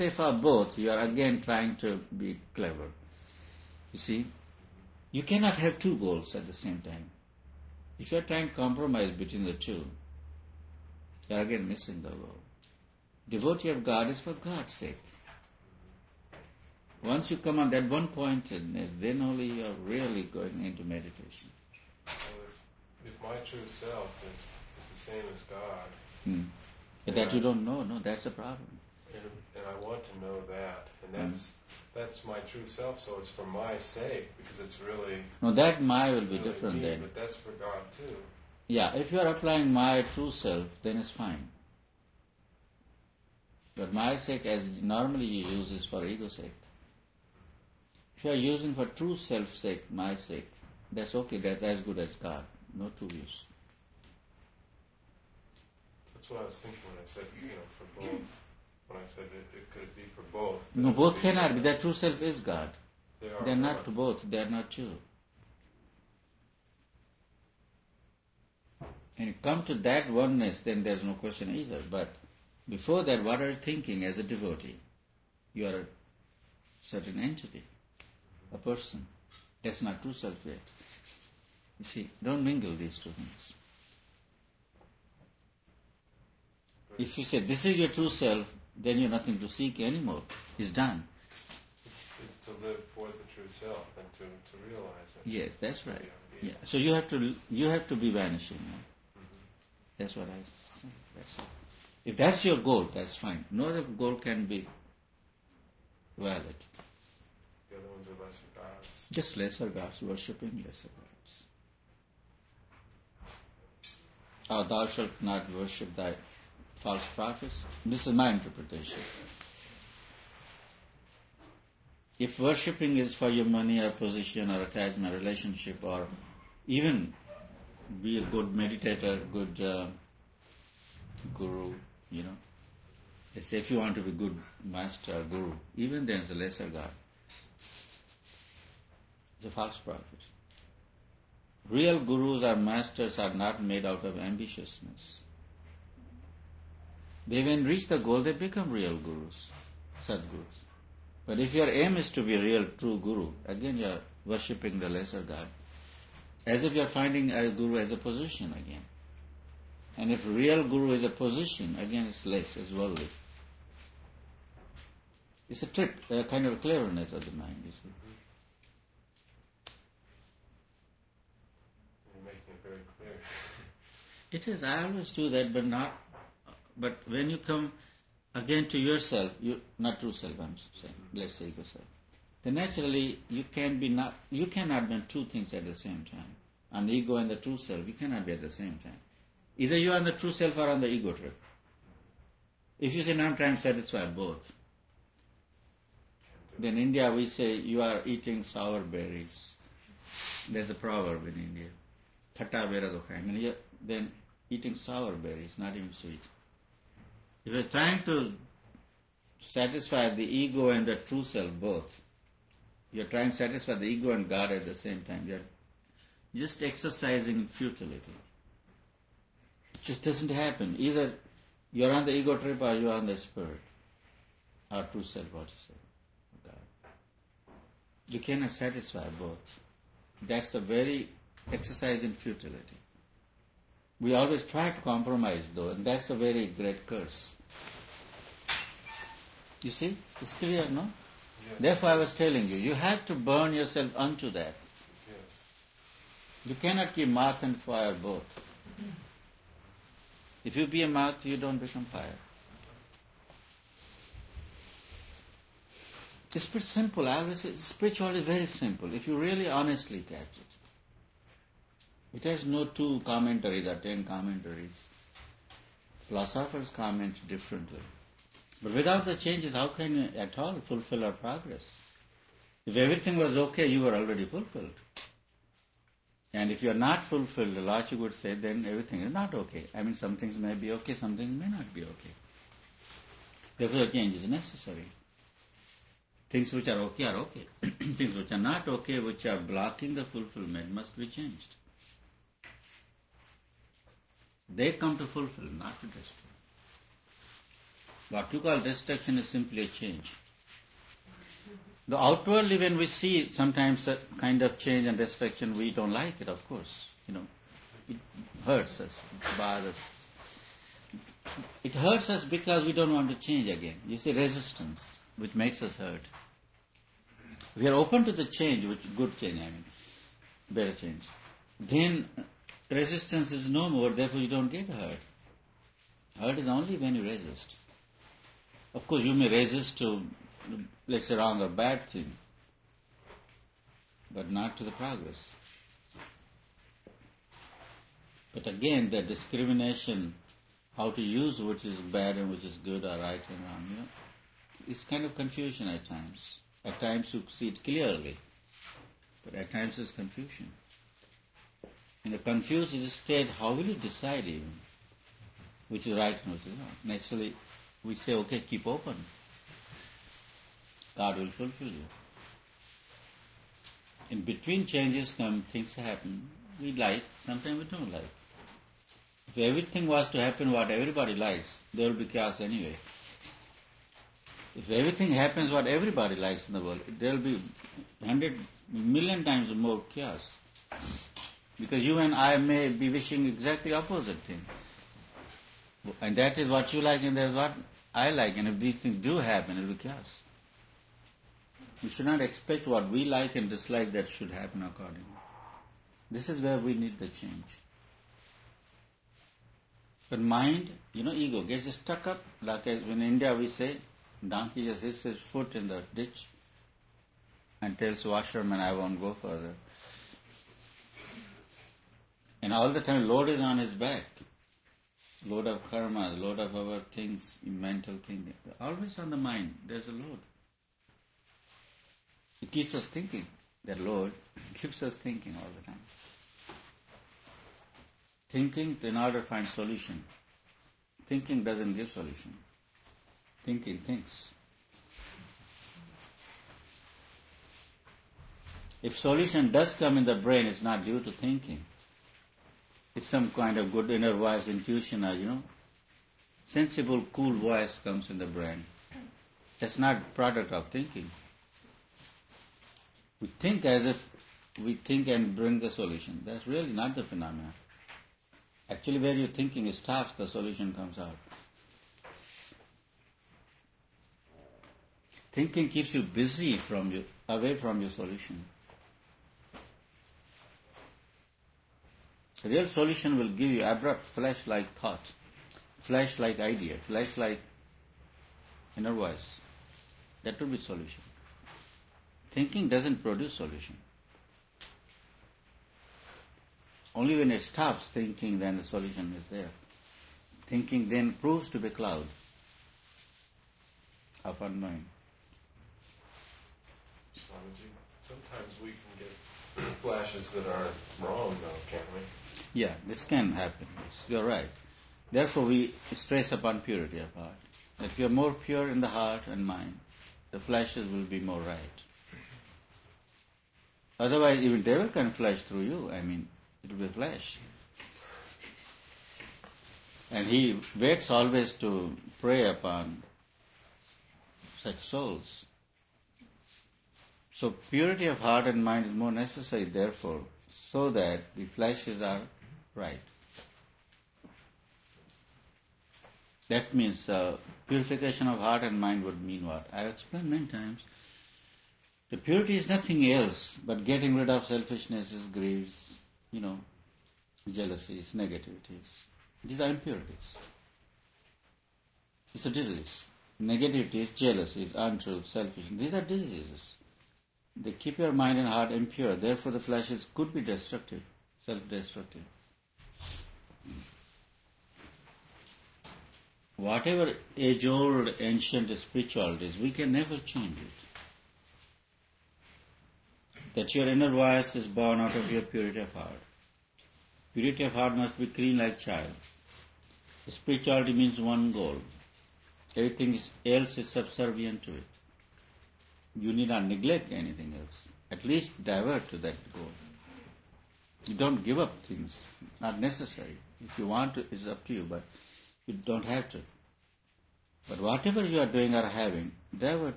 say for both, you are again trying to be clever. You see, you cannot have two goals at the same time. If you are trying to compromise between the two, you are again missing the goal. Devotee of God is for God's sake. Once you come on that one pointedness, then only you are really going into meditation. If my true self is the same as God, But that you don't know, no, that's a problem. And I want to know that, and that's my true self. So it's for my sake, because it's really no. That my will be really different me, then. but that's for God too. Yeah, if you are applying my true self, then it's fine. But my sake, as normally you use, is for ego sake. If you are using for true self sake, my sake, that's okay. That's as good as God. No two views. That's what I was thinking when I said, for both. When I said it could be for both. No, both cannot be. That true self is God. They are not one. both. They are not two. And you come to that oneness, then there's no question either. But before that, what are you thinking as a devotee? You are a certain entity, a person. That's not true self yet. You see, don't mingle these two things. If you say, this is your true self, then you're nothing to seek anymore. It's done. It's to live for the true self and to realize it. Yes, that's right. Yeah. So you have to be vanishing. That's what I say. That's it. If that's your goal, that's fine. No other goal can be valid. The other ones are lesser gods. Just lesser gods, worshipping lesser gods. Thou shalt not worship thy false prophets. This is my interpretation. If worshipping is for your money or position or attachment, relationship, or even be a good meditator, good guru, They say if you want to be good master or guru, even then it's a lesser god. It's a false prophet. Real gurus or masters are not made out of ambitiousness. They when reach the goal, they become real gurus, sadgurus. But if your aim is to be a real true guru, again you are worshipping the lesser god. As if you are finding a guru as a position again. And if real guru is a position, again it's less, it's worldly. It's a trick, a kind of cleverness of the mind, you see. You're making it very clear. It is, I always do that, but when you come again to yourself, not true self, I'm saying, let's say ego self, then naturally you cannot be two things at the same time. An ego and the true self, you cannot be at the same time. Either you are on the true self or on the ego trip. If you say, no, I'm trying to satisfy both, then in India we say, you are eating sour berries. There's a proverb in India. Khatta bera do khayenge. Then eating sour berries, not even sweet. If you're trying to satisfy the ego and the true self both, you're trying to satisfy the ego and God at the same time. You're just exercising futility. It just doesn't happen. Either you're on the ego trip or you're on the spirit. Or true self, what you say. God. You cannot satisfy both. That's a very exercise in futility. We always try to compromise though, and that's a very great curse. You see? It's clear, no? Yes. Therefore I was telling you, you have to burn yourself unto that. Yes. You cannot keep moth and fire both. If you be a moth, you don't become fire. It's pretty simple. I always say spirituality is very simple. If you really honestly catch it. It has no 2 commentaries or 10 commentaries. Philosophers comment differently. But without the changes, how can you at all fulfill our progress? If everything was okay, you were already fulfilled. And if you are not fulfilled, the logic would say, then everything is not okay. I mean, some things may be okay, some things may not be okay. Therefore, change is necessary. Things which are okay. Things which are not okay, which are blocking the fulfillment, must be changed. They come to fulfill, not to destroy. What you call destruction is simply a change. The outwardly, when we see sometimes a kind of change and destruction, we don't like it, of course. It hurts us, it bothers us. It hurts us because we don't want to change again. You see, resistance, which makes us hurt. We are open to the change, which good change, better change. Then resistance is no more, therefore you don't get hurt. Hurt is only when you resist. Of course, you may resist to, let's say, wrong or bad thing, but not to the progress. But again, the discrimination, how to use which is bad and which is good or right and wrong, it's kind of confusion at times. At times you see it clearly, but at times it's confusion. In a confused state, how will you decide even which is right and which is wrong? Naturally, we say, okay, keep open. God will fulfill you. In between changes come, things happen. We like, sometimes we don't like. If everything was to happen what everybody likes, there will be chaos anyway. If everything happens what everybody likes in the world, there will be 100 million times more chaos. Because you and I may be wishing exactly opposite thing. And that is what you like and that is what I like. And if these things do happen, it will be chaos. We should not expect what we like and dislike that should happen accordingly. This is where we need the change. But mind, ego gets stuck up. Like in India we say, donkey just hits his foot in the ditch and tells washerman, I won't go further. And all the time load is on his back. Load of karma, load of our things, mental things. Always on the mind, there's a load. It keeps us thinking. That load keeps us thinking all the time. Thinking in order to find solution. Thinking doesn't give solution. Thinking thinks. If solution does come in the brain, it's not due to thinking. It's some kind of good inner voice, intuition, or sensible, cool voice comes in the brain. That's not product of thinking. We think as if we think and bring the solution. That's really not the phenomenon. Actually, where your thinking stops, the solution comes out. Thinking keeps you busy away from your solution. The real solution will give you abrupt, flash-like thought, flash-like idea, flash-like inner voice. That will be solution. Thinking doesn't produce solution. Only when it stops thinking, then the solution is there. Thinking then proves to be a cloud of unknowing. Swamiji, sometimes we can get flashes that aren't wrong, though, can't we? Yeah, this can happen. Yes, you're right. Therefore, we stress upon purity of heart. If you're more pure in the heart and mind, the flashes will be more right. Otherwise, even devil can flash through you. It will be flash. And he waits always to prey upon such souls. So purity of heart and mind is more necessary, therefore, so that the flashes are right. That means purification of heart and mind would mean what? I've explained many times. The purity is nothing else but getting rid of selfishnesses, griefs, jealousies, negativities. These are impurities. It's a disease. Negativities, jealousies, untruth, selfishness. These are diseases. They keep your mind and heart impure. Therefore, the flashes could be destructive, self-destructive. Whatever age-old, ancient spiritualities, we can never change it. That your inner voice is born out of your purity of heart. Purity of heart must be clean like child. Spirituality means one goal. Everything else is subservient to it. You need not neglect anything else. At least divert to that goal. You don't give up things. Not necessary. If you want to, it's up to you, but you don't have to. But whatever you are doing or having, they were